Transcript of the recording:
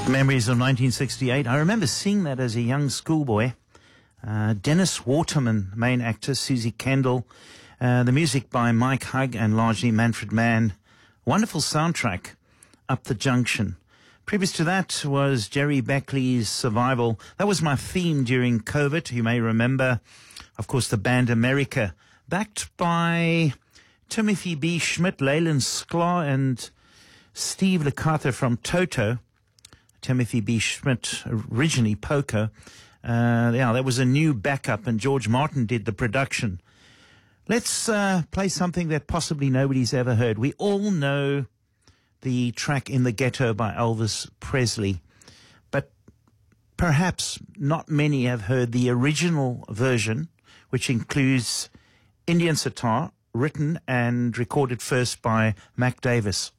Memories of 1968. I remember seeing that as a young schoolboy. Dennis Waterman, main actor, Susie Kendall, the music by Mike Hugg and largely Manfred Mann. Wonderful soundtrack, Up the Junction. Previous to that was Jerry Beckley's Survival. That was my theme during COVID. You may remember, of course, the band America, backed by Timothy B. Schmidt, Leyland Sklar, and Steve Lukather from Toto. Timothy B. Schmidt, originally Poco. That was a new backup, and George Martin did the production. Let's play something that possibly nobody's ever heard. We all know the track In the Ghetto by Elvis Presley, but perhaps not many have heard the original version, which includes Indian sitar, written and recorded first by Mac Davis.